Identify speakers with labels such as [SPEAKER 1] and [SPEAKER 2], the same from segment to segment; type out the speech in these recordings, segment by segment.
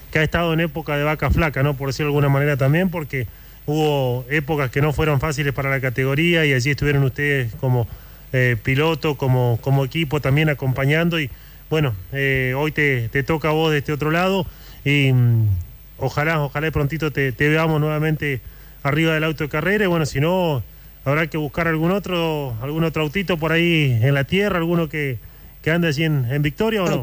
[SPEAKER 1] ha estado en época de vaca flaca, ¿no? Por decirlo de alguna manera también, porque hubo épocas que no fueron fáciles para la categoría y allí estuvieron ustedes como piloto, como equipo también acompañando y bueno, hoy te toca a vos de este otro lado y ojalá prontito te veamos nuevamente arriba del auto de carrera y bueno, si no, habrá que buscar algún otro autito por ahí en la tierra, alguno que ande allí en Victoria o no.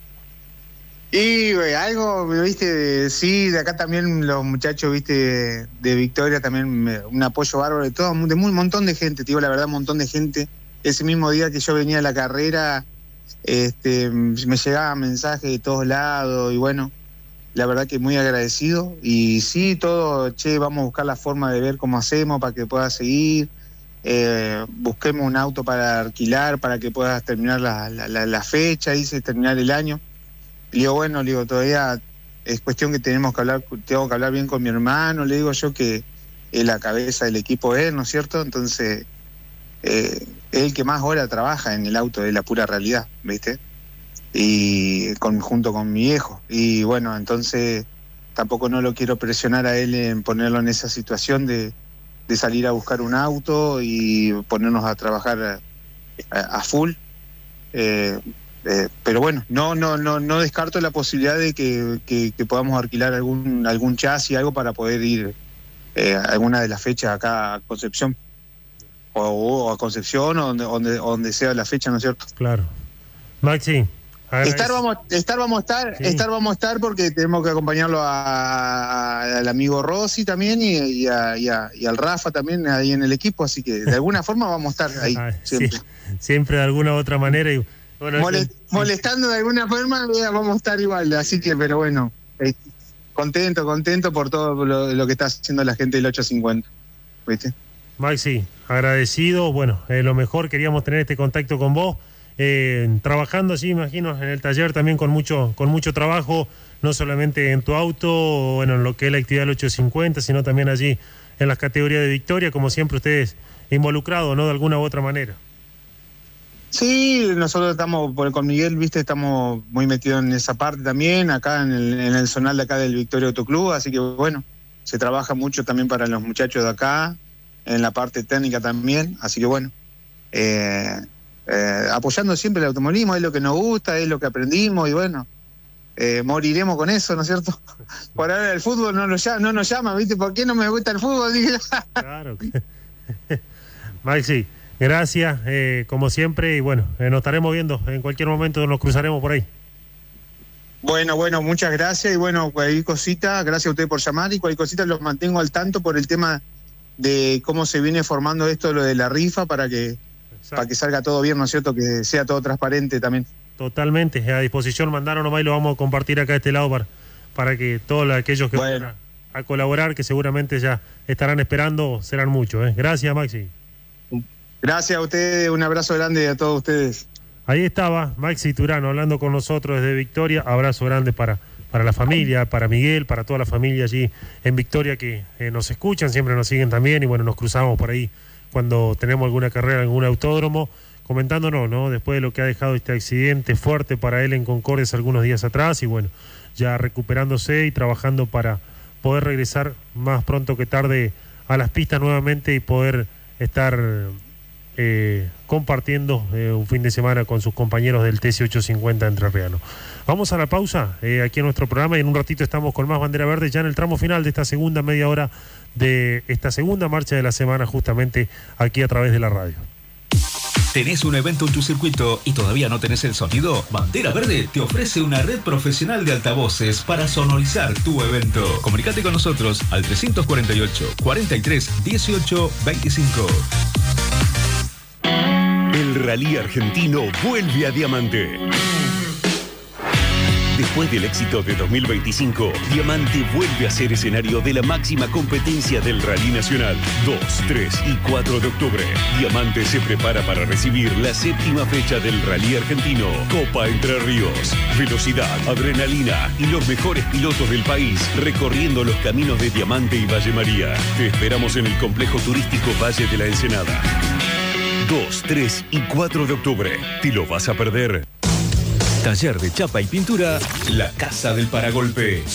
[SPEAKER 2] Y algo, viste, sí, de acá también los muchachos, viste, de Victoria también, un apoyo bárbaro de todo, de un montón de gente, te digo la verdad, un montón de gente. Ese mismo día que yo venía a la carrera, me llegaban mensajes de todos lados y bueno, la verdad que muy agradecido. Y sí, todo, vamos a buscar la forma de ver cómo hacemos para que puedas seguir, busquemos un auto para alquilar, para que puedas terminar la fecha, dice, terminar el año. Le digo, bueno, todavía es cuestión que tengo que hablar bien con mi hermano, le digo yo que es la cabeza del equipo él, ¿no es cierto? Entonces, es el que más horas trabaja en el auto, de la pura realidad, ¿viste? Y junto con mi viejo. Y bueno, entonces tampoco no lo quiero presionar a él en ponerlo en esa situación de salir a buscar un auto y ponernos a trabajar a full. Pero bueno, no descarto la posibilidad de que podamos alquilar algún chasis, algo para poder ir a alguna de las fechas acá a Concepción o a Concepción o donde sea la fecha, ¿no es cierto?
[SPEAKER 1] Claro. Maxi,
[SPEAKER 2] estar vamos a estar porque tenemos que acompañarlo al amigo Rossi también y al Rafa también ahí en el equipo, así que de alguna forma vamos a estar ahí siempre.
[SPEAKER 1] Sí, siempre de alguna u otra manera y bueno,
[SPEAKER 2] molestando de alguna forma vamos a estar igual, así que pero bueno, contento por todo lo que está haciendo la gente del 850, ¿viste?
[SPEAKER 1] Maxi, agradecido, bueno, lo mejor, queríamos tener este contacto con vos, trabajando así, imagino, en el taller también con mucho trabajo, no solamente en tu auto, bueno, en lo que es la actividad del 850, sino también allí en las categorías de Victoria, como siempre ustedes involucrados, ¿no? De alguna u otra manera.
[SPEAKER 2] Sí, nosotros estamos, con Miguel, viste, estamos muy metidos en esa parte también, acá en el zonal de acá del Victoria Autoclub, así que bueno, se trabaja mucho también para los muchachos de acá, en la parte técnica también, así que bueno, apoyando siempre el automovilismo, es lo que nos gusta, es lo que aprendimos y bueno, moriremos con eso, ¿no es cierto? Por ahora el fútbol no nos llama, ¿viste? ¿Por qué no me gusta el fútbol?
[SPEAKER 1] Claro. Maxi, gracias, como siempre, y bueno, nos estaremos viendo, en cualquier momento nos cruzaremos por ahí.
[SPEAKER 2] Bueno, muchas gracias, y bueno, cualquier cosita, gracias a usted por llamar, y cualquier cosita los mantengo al tanto por el tema de cómo se viene formando esto, lo de la rifa, para que salga todo bien, ¿no es cierto? Que sea todo transparente también.
[SPEAKER 1] Totalmente, a disposición, mandaron nomás y lo vamos a compartir acá a este lado para que todos aquellos que van a colaborar, que seguramente ya estarán esperando, serán muchos. Gracias, Maxi.
[SPEAKER 2] Gracias a ustedes, un abrazo grande a todos ustedes.
[SPEAKER 1] Ahí estaba Maxi Turano hablando con nosotros desde Victoria, abrazo grande para la familia, para Miguel, para toda la familia allí en Victoria que nos escuchan, siempre nos siguen también y bueno, nos cruzamos por ahí cuando tenemos alguna carrera, algún autódromo, comentándonos, ¿no? Después de lo que ha dejado este accidente fuerte para él en Concordia algunos días atrás y bueno, ya recuperándose y trabajando para poder regresar más pronto que tarde a las pistas nuevamente y poder estar compartiendo un fin de semana con sus compañeros del TC850 entrerriano. Vamos a la pausa aquí en nuestro programa y en un ratito estamos con más Bandera Verde ya en el tramo final de esta segunda media hora de esta segunda marcha de la semana justamente aquí a través de la radio.
[SPEAKER 3] ¿Tenés un evento en tu circuito y todavía no tenés el sonido? Bandera Verde te ofrece una red profesional de altavoces para sonorizar tu evento. Comunicate con nosotros al 348 43 18 25.
[SPEAKER 4] El Rally Argentino vuelve a Diamante. Después del éxito de 2025, Diamante vuelve a ser escenario de la máxima competencia del Rally Nacional. 2, 3 y 4 de octubre. Diamante se prepara para recibir la séptima fecha del Rally Argentino. Copa Entre Ríos. Velocidad, adrenalina y los mejores pilotos del país recorriendo los caminos de Diamante y Valle María. Te esperamos en el complejo turístico Valle de la Ensenada. 2, 3 y 4 de octubre. ¿Te lo vas a perder?
[SPEAKER 3] Taller de chapa y pintura, La Casa del Paragolpe.